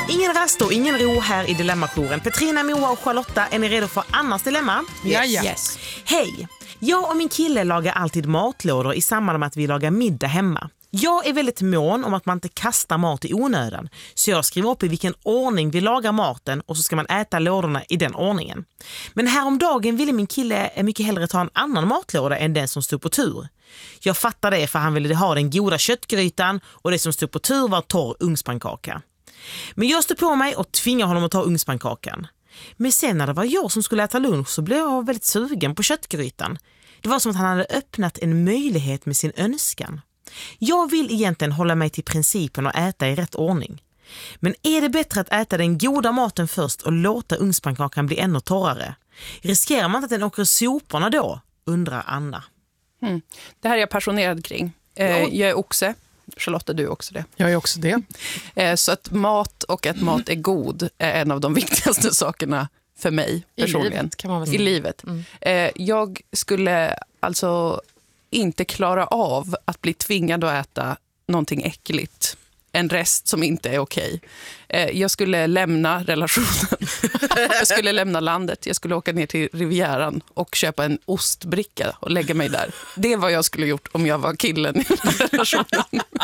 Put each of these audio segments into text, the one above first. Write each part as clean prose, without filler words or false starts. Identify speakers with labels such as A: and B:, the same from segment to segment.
A: Ingen rast och ingen ro här i Dilemma-jouren. Petrina, Moa och Charlotta, är ni redo för Annas dilemma?
B: Yes.
A: Hej! Jag och min kille lagar alltid matlådor i samband med att vi lagar middag hemma. Jag är väldigt mån om att man inte kastar mat i onödan. Så jag skriver upp i vilken ordning vi lagar maten och så ska man äta lådorna i den ordningen. Men häromdagen ville min kille mycket hellre ta en annan matlåda än den som stod på tur. Jag fattar det, för han ville ha den goda köttgrytan och det som stod på tur var torr ugnspannkaka. Men jag stod på mig och tvingade honom att ta ugnspannkakan. Men sen när det var jag som skulle äta lunch så blev jag väldigt sugen på köttgrytan. Det var som att han hade öppnat en möjlighet med sin önskan. Jag vill egentligen hålla mig till principen och äta i rätt ordning. Men är det bättre att äta den goda maten först och låta ugnspannkakan bli ännu torrare? Riskerar man att den åker i soporna då? Undrar Anna.
B: Det här är jag passionerad kring. Jag är oxe. Charlotta, du är också det.
C: Jag är också det.
B: Så att mat och att mat är god är en av de viktigaste sakerna för mig personligen.
C: I livet, kan man väl säga.
B: I livet. Jag skulle alltså inte klara av att bli tvingad att äta någonting äckligt. En rest som inte är okej. Jag skulle lämna relationen. Jag skulle lämna landet. Jag skulle åka ner till Rivieran och köpa en ostbricka och lägga mig där. Det är vad jag skulle gjort om jag var killen i relationen.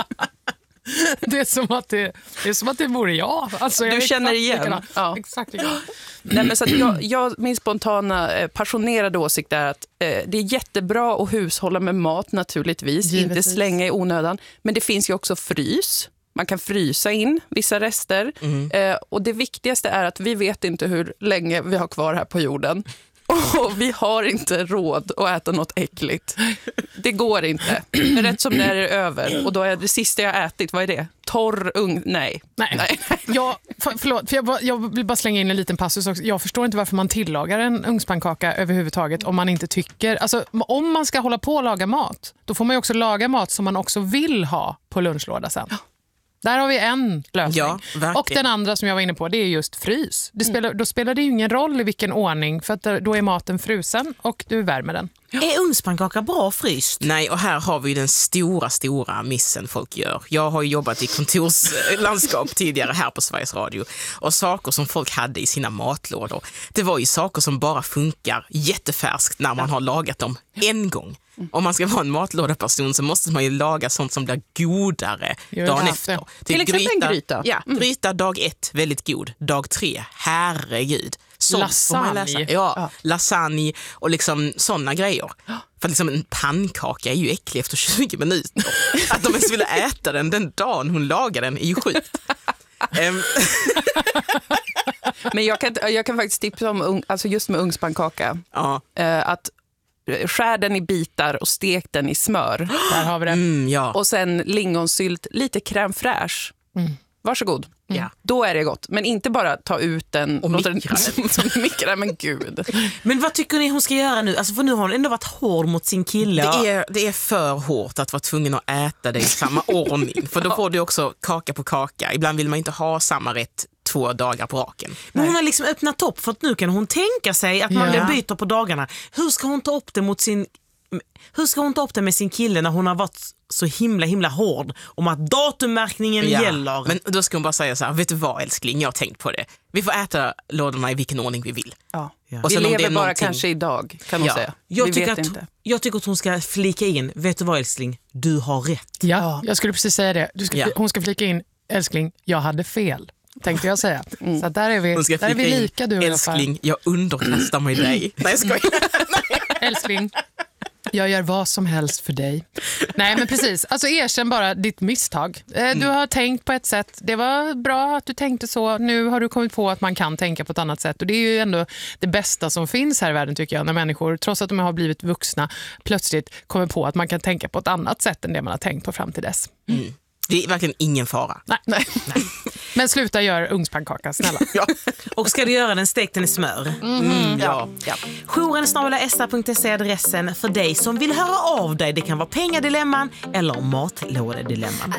C: Det är som att det vore jag. Alltså,
B: du känner igen.
C: Ja. Exakt.
B: Nej, men så att min spontana passionerade åsikt är att det är jättebra att hushålla med mat naturligtvis.
C: Givetvis.
B: Inte slänga i onödan. Men det finns ju också frys. Man kan frysa in vissa rester. Och det viktigaste är att vi vet inte hur länge vi har kvar här på jorden. Och vi har inte råd att äta något äckligt. Det går inte. Men rätt som det är över. Och då är det sista jag ätit, vad är det? Torr ugn? Nej.
C: Förlåt, för jag vill bara slänga in en liten passus också. Jag förstår inte varför man tillagar en ugnspannkaka överhuvudtaget om man inte tycker... Alltså, om man ska hålla på och laga mat, då får man ju också laga mat som man också vill ha på lunchlåda sen. Där har vi en lösning.
A: Ja, verkligen.
C: Och den andra som jag var inne på, det är just frys. Då spelar det ju ingen roll i vilken ordning, för att då är maten frusen och du värmer den.
A: Är ugnspannkaka bra fryst?
D: Nej, och här har vi den stora missen folk gör. Jag har ju jobbat i kontorslandskap tidigare här på Sveriges Radio. Och saker som folk hade i sina matlådor, det var ju saker som bara funkar jättefärskt när man har lagat dem en gång. Om man ska vara en matlådeperson så måste man ju laga sånt som blir godare dagen efter.
B: Till exempel en gryta.
D: Ja, gryta dag 1, väldigt god. Dag 3, herregud.
C: Lasagne.
D: Ja, lasagne och liksom sådana grejer. För liksom en pannkaka är ju äcklig efter 20 minuter. Att de ens ville äta den dagen hon lagar den är ju sjukt.
B: Men jag kan faktiskt tipsa om alltså just med ugnspannkaka. Att skär den i bitar och stek den i smör.
C: Där har vi det.
B: Och sen lingonsylt, lite crème fraîche. Varsågod.
D: Ja.
B: Då är det gott. Men inte bara ta ut den
D: och
B: mikra. Men gud.
A: Men vad tycker ni hon ska göra nu? Alltså, för nu har hon ändå varit hård mot sin kille.
D: Det är för hårt att vara tvungen att äta det i samma ordning. För då får du också kaka på kaka. Ibland vill man inte ha samma rätt 2 dagar på raken.
A: Men hon har liksom öppnat upp, för att nu kan hon tänka sig att man byter på dagarna. Hur ska hon ta upp det med sin kille när hon har varit så himla hård om att datummärkningen gäller?
D: Men då ska hon bara säga så här: vet du vad älskling, jag har tänkt på det. Vi får äta lådorna i vilken ordning vi vill.
B: Och vi lever bara kanske idag, kan hon säga.
A: Jag tycker att hon ska flika in, vet du vad älskling, du har rätt.
C: Ja, jag skulle precis säga det. Hon ska flika in, älskling, jag hade fel, tänkte jag säga. Så där är vi lika, du och jag.
D: Älskling, jag underkastar mig dig. Nej, jag skojar.
C: Älskling, jag gör vad som helst för dig. Nej, men precis. Alltså erkänn bara ditt misstag. Du har tänkt på ett sätt. Det var bra att du tänkte så. Nu har du kommit på att man kan tänka på ett annat sätt. Och det är ju ändå det bästa som finns här i världen, tycker jag. När människor, trots att de har blivit vuxna, plötsligt kommer på att man kan tänka på ett annat sätt än det man har tänkt på fram till dess.
D: Det är verkligen ingen fara.
C: Nej. Men sluta göra ugnspannkaka, snälla.
A: Och ska du göra den, stek den i smör. Jouren@sta.se adressen för dig som vill höra av dig. Det kan vara pengadilemman eller matlådedilemman.